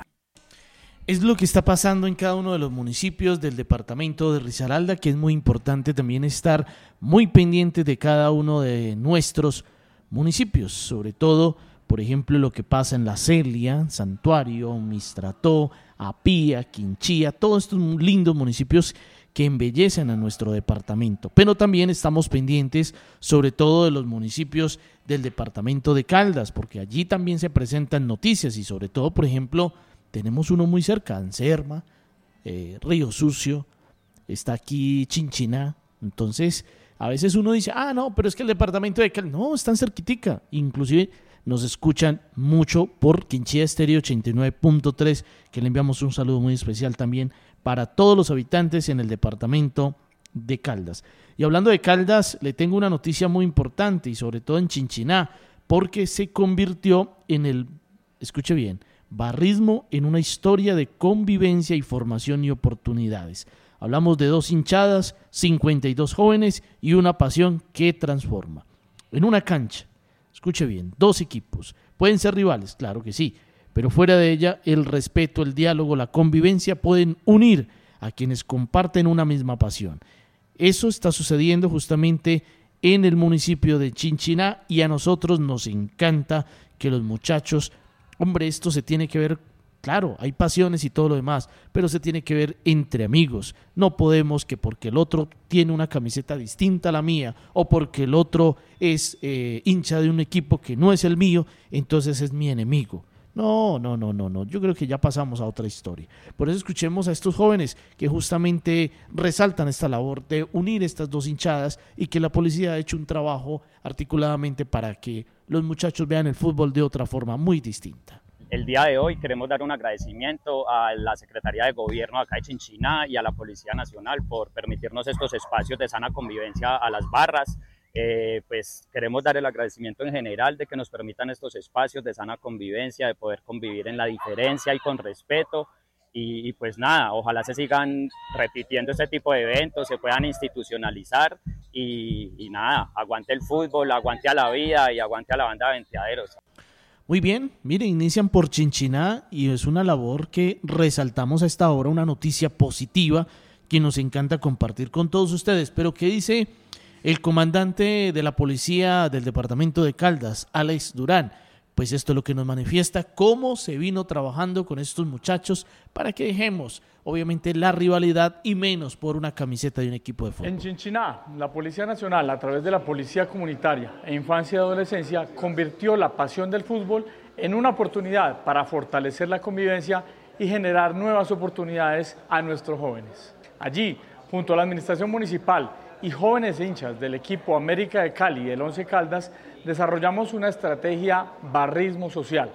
Es lo que está pasando en cada uno de los municipios del departamento de Risaralda, que es muy importante también estar muy pendientes de cada uno de nuestros municipios, sobre todo, por ejemplo, lo que pasa en La Celia, Santuario, Mistrató, Apía, Quinchía, todos estos lindos municipios que embellecen a nuestro departamento. Pero también estamos pendientes, sobre todo, de los municipios del departamento de Caldas, porque allí también se presentan noticias y sobre todo, por ejemplo, tenemos uno muy cerca, Anserma, eh, Río Sucio, está aquí Chinchiná. Entonces, a veces uno dice, ah, no, pero es que el departamento de Caldas, no, están cerquitica. Inclusive nos escuchan mucho por Quinchía Estéreo ochenta y nueve punto tres, que le enviamos un saludo muy especial también para todos los habitantes en el departamento de Caldas. Y hablando de Caldas, le tengo una noticia muy importante y sobre todo en Chinchiná, porque se convirtió en el, escuche bien, barrismo en una historia de convivencia y formación y oportunidades. Hablamos de dos hinchadas, cincuenta y dos jóvenes y una pasión que transforma. En una cancha, escuche bien, dos equipos. Pueden ser rivales, claro que sí, pero fuera de ella, el respeto, el diálogo, la convivencia pueden unir a quienes comparten una misma pasión. Eso está sucediendo justamente en el municipio de Chinchiná y a nosotros nos encanta que los muchachos, hombre, esto se tiene que ver, claro, hay pasiones y todo lo demás, pero se tiene que ver entre amigos. No podemos que porque el otro tiene una camiseta distinta a la mía o porque el otro es eh, hincha de un equipo que no es el mío, entonces es mi enemigo. No, no, no, no, no. Yo creo que ya pasamos a otra historia. Por eso escuchemos a estos jóvenes que justamente resaltan esta labor de unir estas dos hinchadas y que la policía ha hecho un trabajo articuladamente para que los muchachos vean el fútbol de otra forma muy distinta. El día de hoy queremos dar un agradecimiento a la Secretaría de Gobierno acá de Chinchiná y a la Policía Nacional por permitirnos estos espacios de sana convivencia a las barras. Eh, pues queremos dar el agradecimiento en general de que nos permitan estos espacios de sana convivencia, de poder convivir en la diferencia y con respeto. Y, y pues nada, ojalá se sigan repitiendo este tipo de eventos, se puedan institucionalizar y, y nada, aguante el fútbol, aguante a la vida y aguante a la banda de Venteaderos. Muy bien, miren, inician por Chinchiná y es una labor que resaltamos a esta hora, una noticia positiva que nos encanta compartir con todos ustedes. Pero ¿qué dice el comandante de la policía del departamento de Caldas, Alex Durán? Pues esto es lo que nos manifiesta cómo se vino trabajando con estos muchachos para que dejemos, obviamente, la rivalidad y menos por una camiseta de un equipo de fútbol. En Chinchiná, la Policía Nacional, a través de la Policía Comunitaria e Infancia y Adolescencia, convirtió la pasión del fútbol en una oportunidad para fortalecer la convivencia y generar nuevas oportunidades a nuestros jóvenes. Allí, junto a la Administración Municipal y jóvenes hinchas del equipo América de Cali y del Once Caldas, desarrollamos una estrategia barrismo social.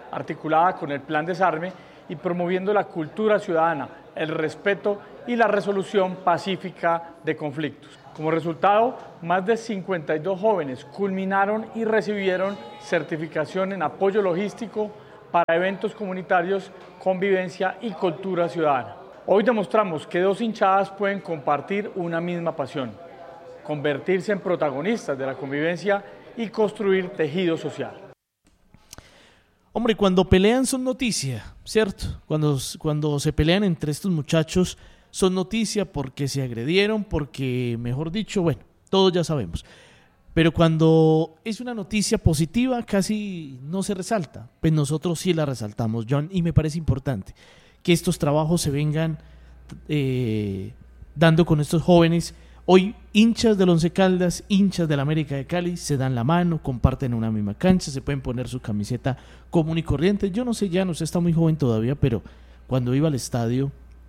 articulada con el Plan Desarme y promoviendo la cultura ciudadana, el respeto y la resolución pacífica de conflictos. Como resultado, más de cincuenta y dos jóvenes culminaron y recibieron certificación en apoyo logístico para eventos comunitarios, convivencia y cultura ciudadana. Hoy demostramos que dos hinchadas pueden compartir una misma pasión, convertirse en protagonistas de la convivencia y construir tejido social. Hombre, cuando pelean son noticia, ¿cierto? Cuando, cuando se pelean entre estos muchachos son noticia porque se agredieron, porque, mejor dicho, bueno, todos ya sabemos. Pero cuando es una noticia positiva casi no se resalta. Pues nosotros sí la resaltamos, John, y me parece importante que estos trabajos se vengan eh, dando con estos jóvenes. Hoy hinchas del Once Caldas, hinchas del América de Cali se dan la mano, comparten una misma cancha, se pueden poner su camiseta común y corriente. Yo no sé, ya no sé, está muy joven todavía, pero cuando iba al estadio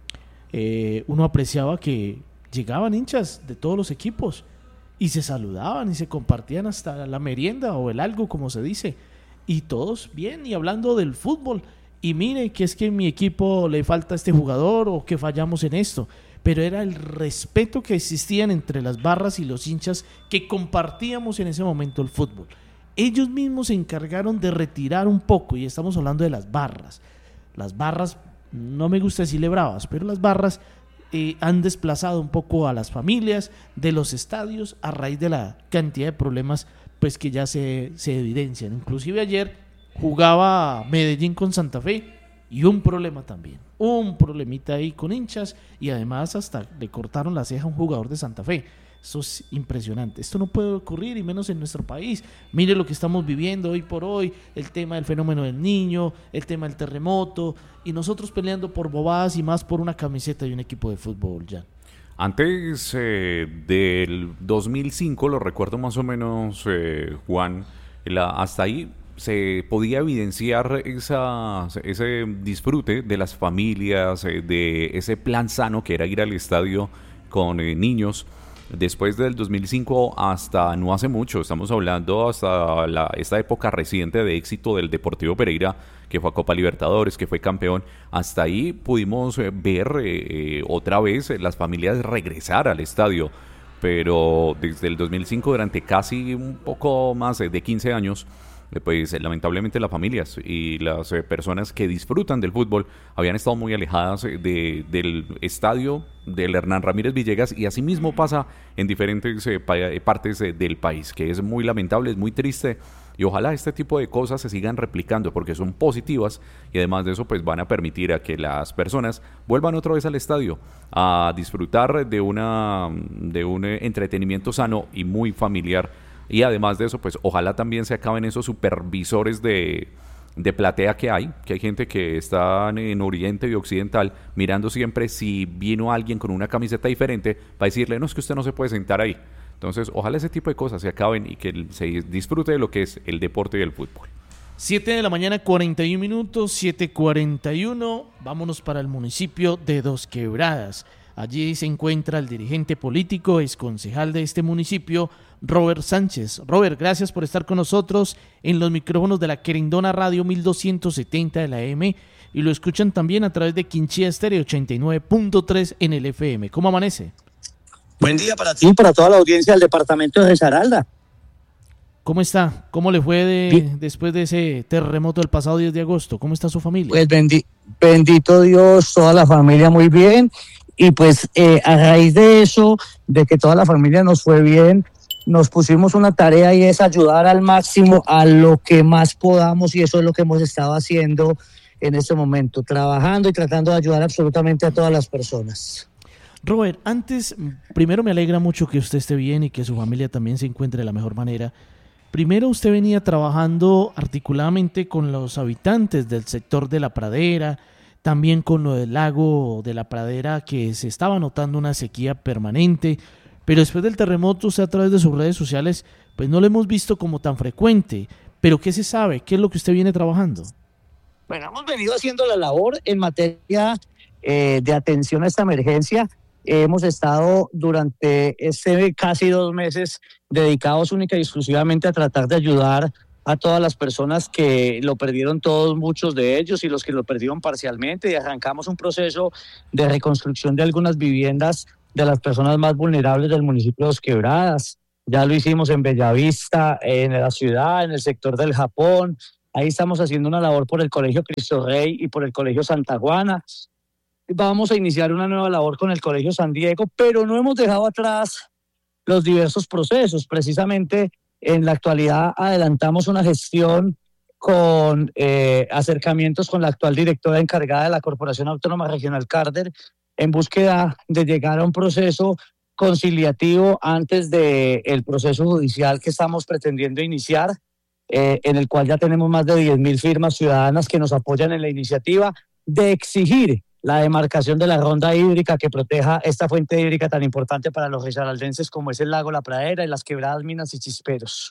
eh, uno apreciaba que llegaban hinchas de todos los equipos y se saludaban y se compartían hasta la merienda o el algo, como se dice, y todos bien y hablando del fútbol. Y mire que es que en mi equipo le falta este jugador o que fallamos en esto. Pero era el respeto que existían entre las barras y los hinchas que compartíamos en ese momento el fútbol. Ellos mismos se encargaron de retirar un poco, y estamos hablando de las barras. Las barras, no me gusta decirle bravas, pero las barras eh, han desplazado un poco a las familias de los estadios a raíz de la cantidad de problemas pues, que ya se, se evidencian. Inclusive ayer jugaba Medellín con Santa Fe y un problema también. Un problemita ahí con hinchas y además hasta le cortaron la ceja a un jugador de Santa Fe. Eso es impresionante. Esto no puede ocurrir y menos en nuestro país. Mire lo que estamos viviendo hoy por hoy, el tema del fenómeno del niño, el tema del terremoto y nosotros peleando por bobadas y más por una camiseta y un equipo de fútbol ya. Antes eh, del dos mil cinco, lo recuerdo más o menos, eh, Juan, la, hasta ahí se podía evidenciar esa, ese disfrute de las familias, de ese plan sano que era ir al estadio con eh, niños. Después del dos mil cinco hasta no hace mucho, estamos hablando hasta la, esta época reciente de éxito del Deportivo Pereira, que fue a Copa Libertadores, que fue campeón, hasta ahí pudimos ver eh, otra vez las familias regresar al estadio, pero desde el dos mil cinco, durante casi un poco más de quince años, pues lamentablemente las familias y las eh, personas que disfrutan del fútbol habían estado muy alejadas de, del estadio del Hernán Ramírez Villegas, y así mismo pasa en diferentes eh, pa- partes eh, del país, que es muy lamentable, es muy triste, y ojalá este tipo de cosas se sigan replicando porque son positivas y además de eso pues van a permitir a que las personas vuelvan otra vez al estadio a disfrutar de, una, de un entretenimiento sano y muy familiar. Y además de eso, pues ojalá también se acaben esos supervisores de, de platea que hay, que hay gente que está en Oriente y Occidental mirando siempre si vino alguien con una camiseta diferente para decirle, no, es que usted no se puede sentar ahí. Entonces, ojalá ese tipo de cosas se acaben y que se disfrute de lo que es el deporte y el fútbol. siete de la mañana, cuarenta y un minutos, siete cuarenta y uno, vámonos para el municipio de Dos Quebradas. Allí se encuentra el dirigente político, ex concejal de este municipio, Robert Sánchez. Robert, gracias por estar con nosotros en los micrófonos de la Querendona Radio mil doscientos setenta de la A M y lo escuchan también a través de Quinchía Estéreo ochenta y nueve punto tres en el F M. ¿Cómo amanece? Buen día para ti y para toda la audiencia del departamento de Risaralda. ¿Cómo está? ¿Cómo le fue de, después de ese terremoto del pasado diez de agosto? ¿Cómo está su familia? Pues bendi- bendito Dios, toda la familia muy bien. Y pues eh, a raíz de eso, de que toda la familia nos fue bien, nos pusimos una tarea y es ayudar al máximo a lo que más podamos, y eso es lo que hemos estado haciendo en este momento, trabajando y tratando de ayudar absolutamente a todas las personas. Robert, antes, primero me alegra mucho que usted esté bien y que su familia también se encuentre de la mejor manera. Primero, usted venía trabajando articuladamente con los habitantes del sector de La Pradera, también con lo del lago de La Pradera, que se estaba notando una sequía permanente, pero después del terremoto, usted a través de sus redes sociales, pues no lo hemos visto como tan frecuente. Pero ¿qué se sabe? ¿Qué es lo que usted viene trabajando? Bueno, hemos venido haciendo la labor en materia eh, de atención a esta emergencia. Eh, hemos estado durante este casi dos meses dedicados única y exclusivamente a tratar de ayudar a todas las personas que lo perdieron todos, muchos de ellos, y los que lo perdieron parcialmente, y arrancamos un proceso de reconstrucción de algunas viviendas de las personas más vulnerables del municipio de Dos Quebradas. Ya lo hicimos en Bellavista, en la ciudad, en el sector del Japón. Ahí estamos haciendo una labor por el Colegio Cristo Rey y por el Colegio Santa Juana. Vamos a iniciar una nueva labor con el Colegio San Diego, pero no hemos dejado atrás los diversos procesos. Precisamente en la actualidad adelantamos una gestión con eh, acercamientos con la actual directora encargada de la Corporación Autónoma Regional Carder, en búsqueda de llegar a un proceso conciliativo antes del proceso judicial que estamos pretendiendo iniciar, eh, en el cual ya tenemos más de diez mil firmas ciudadanas que nos apoyan en la iniciativa de exigir la demarcación de la ronda hídrica que proteja esta fuente hídrica tan importante para los risaraldenses como es el lago La Pradera y las quebradas Minas y Chisperos.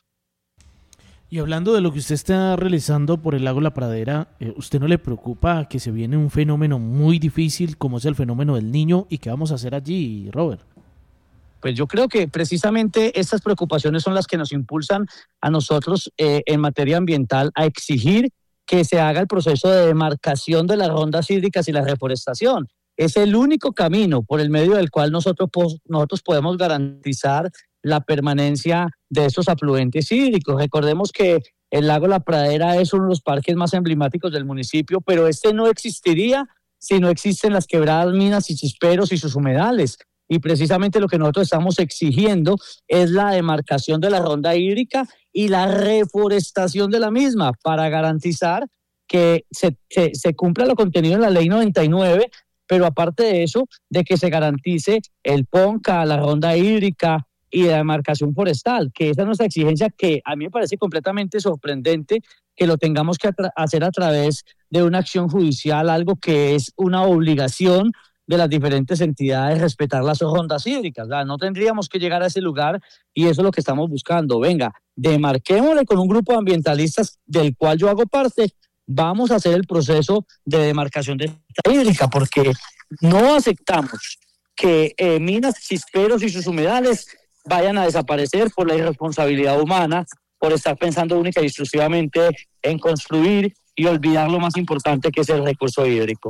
Y hablando de lo que usted está realizando por el lago La Pradera, eh, ¿usted no le preocupa que se viene un fenómeno muy difícil como es el fenómeno del Niño? ¿Y qué vamos a hacer allí, Robert? Pues yo creo que precisamente estas preocupaciones son las que nos impulsan a nosotros eh, en materia ambiental a exigir que se haga el proceso de demarcación de las rondas hídricas y la reforestación. Es el único camino por el medio del cual nosotros, nosotros podemos garantizar la permanencia de estos afluentes hídricos. Recordemos que el lago La Pradera es uno de los parques más emblemáticos del municipio, pero este no existiría si no existen las quebradas Minas y Chisperos y sus humedales. Y precisamente lo que nosotros estamos exigiendo es la demarcación de la ronda hídrica y la reforestación de la misma para garantizar que se, se, se cumpla lo contenido en la ley noventa y nueve, pero aparte de eso, de que se garantice el PONCA, la ronda hídrica y la demarcación forestal, que esa es nuestra exigencia, que a mí me parece completamente sorprendente que lo tengamos que hacer a través de una acción judicial, algo que es una obligación de las diferentes entidades respetar las rondas hídricas. ¿Verdad? No tendríamos que llegar a ese lugar y eso es lo que estamos buscando. Venga, demarquémosle con un grupo de ambientalistas del cual yo hago parte, vamos a hacer el proceso de demarcación de esta hídrica porque no aceptamos que eh, Minas, Chisperos y sus humedales vayan a desaparecer por la irresponsabilidad humana, por estar pensando única y exclusivamente en construir y olvidar lo más importante que es el recurso hídrico.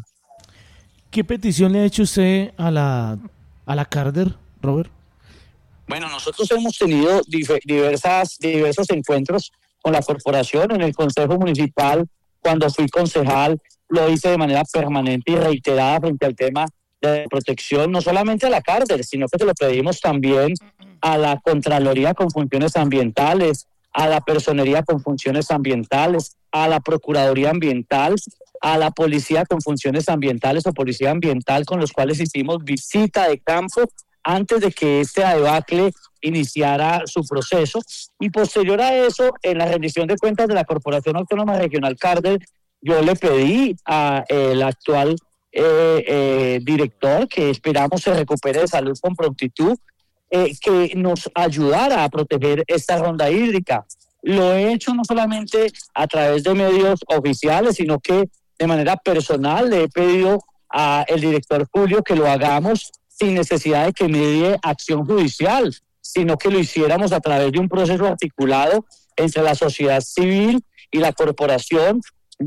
¿Qué petición le ha hecho usted a la, a la Carder, Robert? Bueno, nosotros hemos tenido diversas, diversos encuentros con la corporación en el Consejo Municipal. Cuando fui concejal, lo hice de manera permanente y reiterada frente al tema de protección, no solamente a la Carder, sino que se lo pedimos también a la Contraloría con funciones ambientales, a la Personería con funciones ambientales, a la Procuraduría Ambiental, a la Policía con funciones ambientales o Policía Ambiental, con los cuales hicimos visita de campo antes de que este debacle iniciara su proceso. Y posterior a eso, en la rendición de cuentas de la Corporación Autónoma Regional Carder, yo le pedí al actual eh, eh, director, que esperamos se recupere de salud con prontitud, eh, que nos ayudara a proteger esta ronda hídrica. Lo he hecho no solamente a través de medios oficiales, sino que de manera personal le he pedido al director Julio que lo hagamos sin necesidad de que medie acción judicial, sino que lo hiciéramos a través de un proceso articulado entre la sociedad civil y la corporación,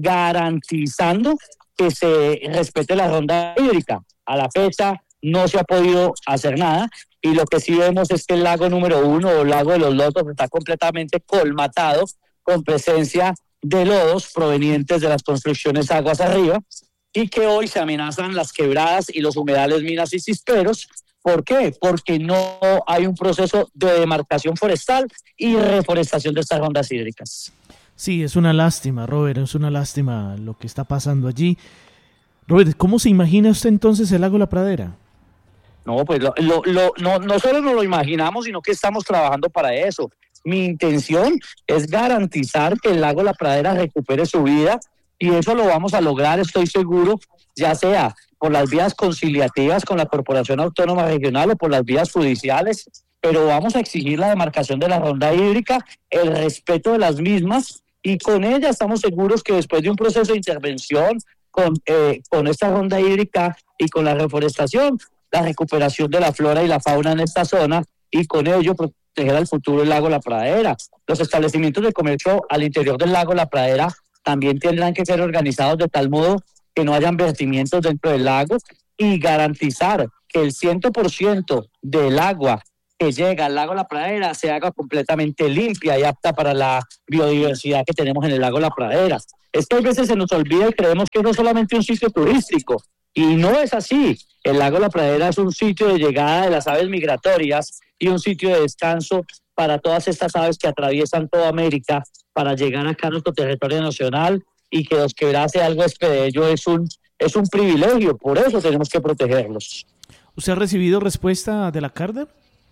garantizando que se respete la ronda hídrica. A la fecha no se ha podido hacer nada y lo que sí vemos es que el lago número uno o el lago de los lotos está completamente colmatado con presencia de lodos provenientes de las construcciones aguas arriba y que hoy se amenazan las quebradas y los humedales Minas y Chisperos. ¿Por qué? Porque no hay un proceso de demarcación forestal y reforestación de estas rondas hídricas. Sí, es una lástima, Robert, es una lástima lo que está pasando allí. Robert, ¿cómo se imagina usted entonces el lago La Pradera? No, pues lo, lo, lo, no, no solo nos lo imaginamos, sino que estamos trabajando para eso. Mi intención es garantizar que el lago La Pradera recupere su vida y eso lo vamos a lograr, estoy seguro, ya sea por las vías conciliativas con la Corporación Autónoma Regional o por las vías judiciales, pero vamos a exigir la demarcación de la ronda hídrica, el respeto de las mismas y con ella estamos seguros que después de un proceso de intervención con, eh, con esta ronda hídrica y con la reforestación, la recuperación de la flora y la fauna en esta zona y con ello proteger al futuro el lago La Pradera. Los establecimientos de comercio al interior del lago La Pradera también tendrán que ser organizados de tal modo que no hayan vertimientos dentro del lago y garantizar que el cien por ciento del agua que llega al lago La Pradera se haga completamente limpia y apta para la biodiversidad que tenemos en el lago La Pradera. Es que a veces se nos olvida y creemos que no es solamente un sitio turístico, y no es así. El lago La Pradera es un sitio de llegada de las aves migratorias y un sitio de descanso para todas estas aves que atraviesan toda América para llegar acá a nuestro territorio nacional, y que Dos Quebradas sea algo de ello es un, es un privilegio, por eso tenemos que protegerlos. ¿Usted ha recibido respuesta de la Carder?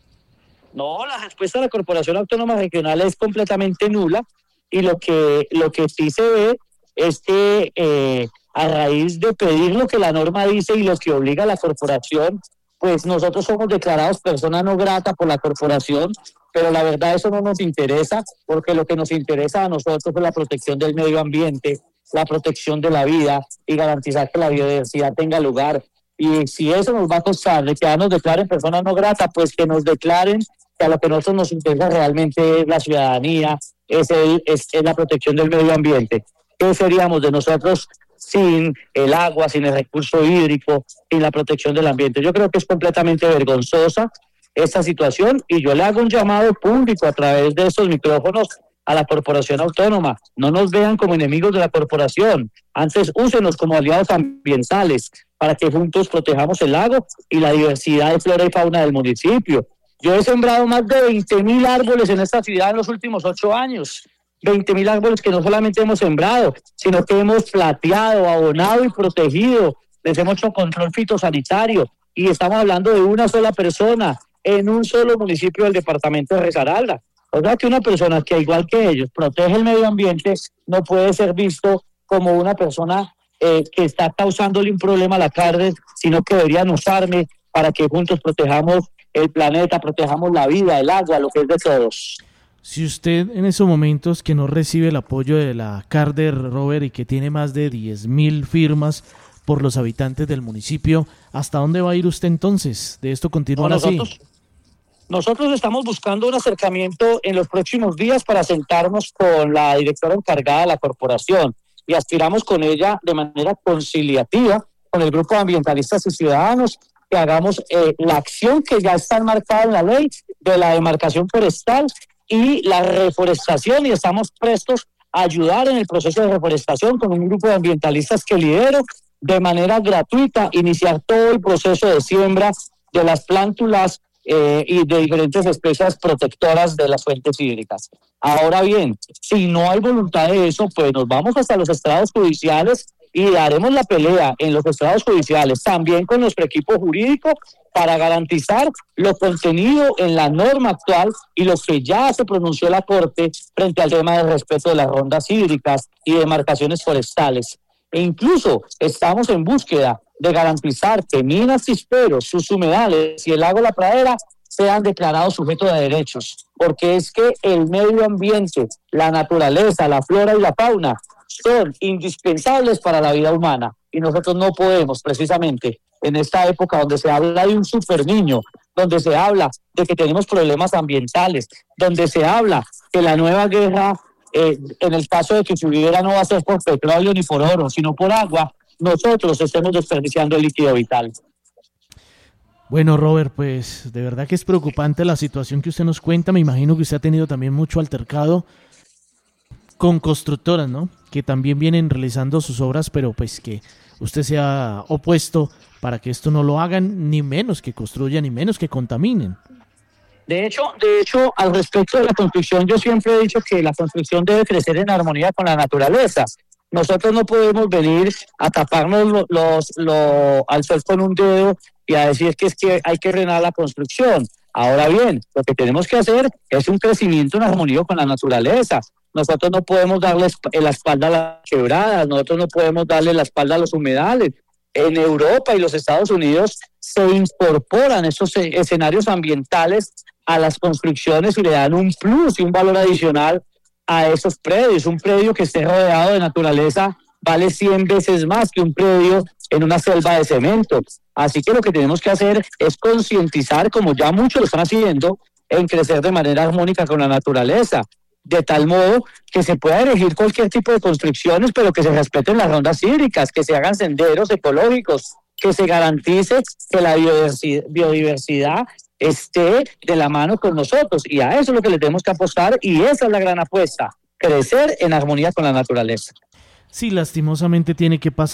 No, la respuesta de la Corporación Autónoma Regional es completamente nula, y lo que, lo que sí se ve es que eh, a raíz de pedir lo que la norma dice y lo que obliga a la corporación, pues nosotros somos declarados persona no grata por la corporación, pero la verdad eso no nos interesa, porque lo que nos interesa a nosotros es la protección del medio ambiente, la protección de la vida y garantizar que la biodiversidad tenga lugar. Y si eso nos va a costar de que ya nos declaren persona no grata, pues que nos declaren que a lo que a nosotros nos interesa realmente es la ciudadanía, es, el, es, es la protección del medio ambiente. ¿Qué seríamos de nosotros sin el agua, sin el recurso hídrico, sin la protección del ambiente? Yo creo que es completamente vergonzosa esta situación, y yo le hago un llamado público a través de estos micrófonos a la Corporación Autónoma. No nos vean como enemigos de la corporación, antes úsenos como aliados ambientales para que juntos protejamos el lago y la diversidad de flora y fauna del municipio. Yo he sembrado más de veinte mil árboles en esta ciudad en los últimos ocho años. veinte mil árboles que no solamente hemos sembrado, sino que hemos plateado, abonado y protegido. Les hemos hecho control fitosanitario, y estamos hablando de una sola persona en un solo municipio del departamento de Risaralda. O sea que una persona que, igual que ellos, protege el medio ambiente, no puede ser visto como una persona eh, que está causándole un problema a la Carder, sino que deberían usarme para que juntos protejamos el planeta, protejamos la vida, el agua, lo que es de todos. Si usted en esos momentos que no recibe el apoyo de la Carder, Robert, y que tiene más de diez mil firmas por los habitantes del municipio, ¿hasta dónde va a ir usted entonces? ¿De esto continuar no, así? Nosotros, nosotros estamos buscando un acercamiento en los próximos días para sentarnos con la directora encargada de la corporación, y aspiramos con ella de manera conciliativa con el grupo de ambientalistas y ciudadanos que hagamos eh, la acción que ya está enmarcada en la ley de la demarcación forestal y la reforestación, y estamos prestos a ayudar en el proceso de reforestación con un grupo de ambientalistas que lidero, de manera gratuita iniciar todo el proceso de siembra de las plántulas eh, y de diferentes especies protectoras de las fuentes hídricas. Ahora bien, si no hay voluntad de eso, pues nos vamos hasta los estrados judiciales y daremos la pelea en los estrados judiciales, también con nuestro equipo jurídico, para garantizar lo contenido en la norma actual y lo que ya se pronunció la Corte frente al tema del respeto de las rondas hídricas y demarcaciones forestales. E incluso estamos en búsqueda de garantizar que Minas Cisperos, sus humedales y el lago La Pradera sean declarados sujetos de derechos, porque es que el medio ambiente, la naturaleza, la flora y la fauna son indispensables para la vida humana, y nosotros no podemos, precisamente en esta época donde se habla de un super niño, donde se habla de que tenemos problemas ambientales, donde se habla que la nueva guerra, eh, en el caso de que se hubiera, no va a ser por petróleo ni por oro, sino por agua, nosotros estemos desperdiciando el líquido vital. Bueno, Robert, pues de verdad que es preocupante la situación que usted nos cuenta. Me imagino que usted ha tenido también mucho altercado con constructoras, ¿no? Que también vienen realizando sus obras, pero pues que usted se ha opuesto para que esto no lo hagan, ni menos que construyan, ni menos que contaminen. De hecho, de hecho, al respecto de la construcción, yo siempre he dicho que la construcción debe crecer en armonía con la naturaleza. Nosotros no podemos venir a taparnos los, los, los, al sol con un dedo y a decir que es que hay que frenar la construcción. Ahora bien, lo que tenemos que hacer es un crecimiento en armonía con la naturaleza. Nosotros no podemos darle la espalda a las quebradas, nosotros no podemos darle la espalda a los humedales. En Europa y los Estados Unidos se incorporan estos escenarios ambientales a las construcciones y le dan un plus y un valor adicional a esos predios. Un predio que esté rodeado de naturaleza vale cien veces más que un predio en una selva de cemento. Así que lo que tenemos que hacer es concientizar, como ya muchos lo están haciendo, en crecer de manera armónica con la naturaleza, de tal modo que se pueda elegir cualquier tipo de construcciones, pero que se respeten las rondas hídricas, que se hagan senderos ecológicos, que se garantice que la biodiversidad, biodiversidad esté de la mano con nosotros, y a eso es lo que le tenemos que apostar, y esa es la gran apuesta, crecer en armonía con la naturaleza. Sí, lastimosamente tiene que pasar.